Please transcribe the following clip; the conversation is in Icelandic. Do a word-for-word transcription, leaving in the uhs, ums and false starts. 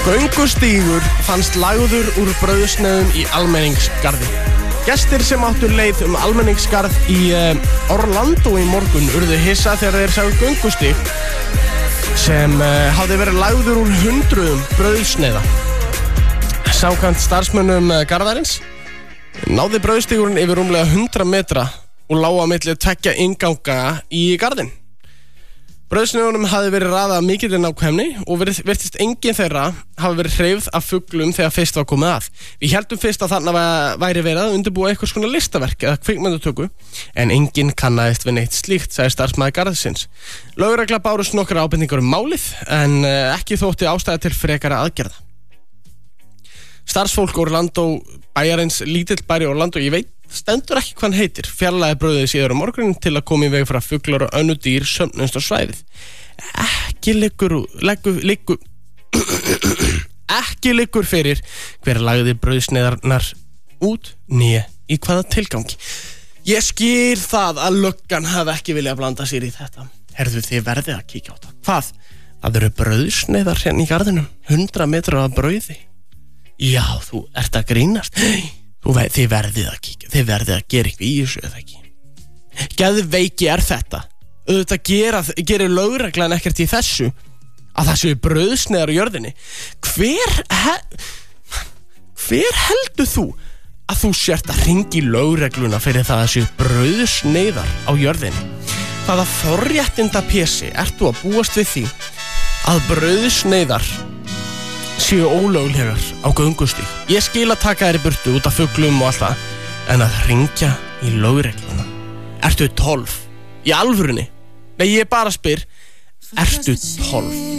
Göngustígur fannst lagður úr brauðsneiðum í almenningsgarði. Gestir sem áttu leið um almenningsgarð í uh, Orlando í morgun urðu hissa þegar þeir sáu göngustíg sem uh, hafði verið lagður úr hundruðum brauðsneiða. Samkvæmt starfsmönnum uh, garðarins náði brauðstígurinn yfir rúmlega hundrað metra og lá á milli tveggja innganga í garðinn. Brauðsneiðunum hafði verið raðað mikilli nákvæmni og virtist engin þeirra hafi verið hreyfð af fuglum þegar fyrst var komið að. Við héldum fyrst að þarna væri verið að undirbúa eitthvað svona listaverk eða kvikmyndatöku, en enginn kannaðist við neitt slíkt, sagði starfsmaður garðsins. Lögregla bárust nokkrar ábendingar um málið, en ekki þótti ástæða til frekara aðgerða. Starfsfólk Orlando, bæjarins lítill bæri Orlando, ég veit stendur ekki hvað hann heitir, fjarlæði brauðið síður á morgunin til að koma í veg frá fuglar og önnur dýr söfnumst á svæðið. Ekki liggur, leggur, liggur, ekki liggur fyrir hver lagði brauðsneiðarnar út né í hvaða tilgangi. Ég skil það að löggan hafi ekki viljað blanda sér í þetta. Herðu, þið verðið að kíkja á það. Hvað? Það eru brauðsneiðar hérna í garðinum, hundrað metrar af brauði. Já, þú ert að grínast. Þú veið, þið verðið að kíkja, þið verðið að gera eitthvað í þessu eða ekki. Geðveiki er þetta. Auðvitað gera, gerir lögreglan ekkert í þessu að það séu brauðsneiðar á jörðinni. Hver, he, hver heldur þú að þú sért að hringi í lögregluna fyrir það að séu brauðsneiðar á jörðinni? Hvaða forréttinda pési ert þú að búast við því að brauðsneiðar séu ólöglegar á göngustíg? Ég skil að taka þær í burtu út af fuglum og allt það, en að hringja í lögregluna. Ertu tólf? Í alvörunni? Nei, ég bara spyr, ertu tólf?